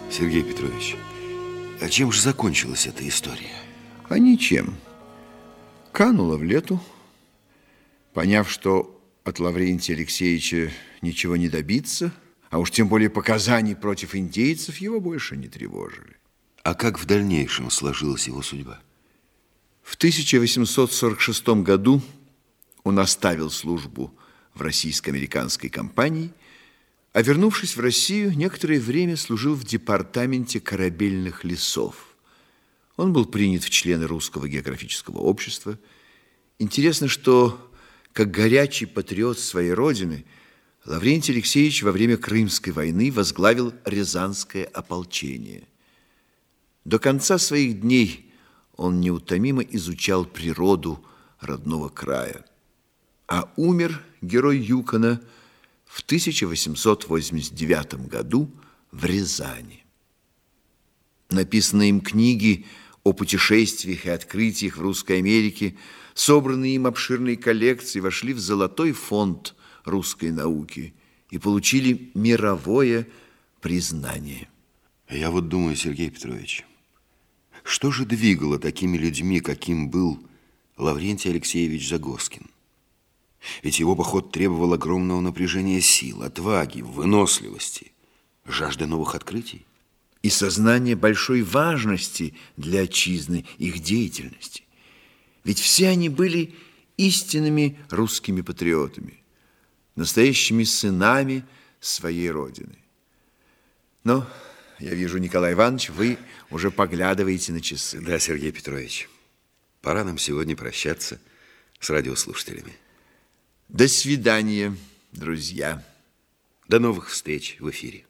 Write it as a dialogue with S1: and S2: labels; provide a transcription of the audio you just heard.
S1: Сергей Петрович, а чем же закончилась эта история?
S2: А ничем. Канула в лету, поняв, что от Лаврентия Алексеевича ничего не добиться, а уж тем более показаний против индейцев его больше не тревожили.
S1: А как в дальнейшем сложилась его судьба?
S2: В 1846 году он оставил службу в российско-американской компании, а вернувшись в Россию, некоторое время служил в департаменте корабельных лесов. Он был принят в члены Русского географического общества. Интересно, что, как горячий патриот своей родины, Лаврентий Алексеевич во время Крымской войны возглавил Рязанское ополчение. До конца своих дней он неутомимо изучал природу родного края. А умер герой Юкона в 1889 году в Рязани. Написанные им книги о путешествиях и открытиях в Русской Америке, собранные им обширные коллекции, вошли в золотой фонд русской науки и получили мировое признание.
S1: Я вот думаю, Сергей Петрович, что же двигало такими людьми, каким был Лаврентий Алексеевич Загоскин? Ведь его поход требовал огромного напряжения сил, отваги, выносливости, жажды новых открытий.
S2: И сознание большой важности для отчизны их деятельности. Ведь все они были истинными русскими патриотами, настоящими сынами своей родины. Но, я вижу, Николай Иванович, вы уже поглядываете на часы.
S1: Да, Сергей Петрович, пора нам сегодня прощаться с радиослушателями.
S2: До свидания, друзья.
S1: До новых встреч в эфире.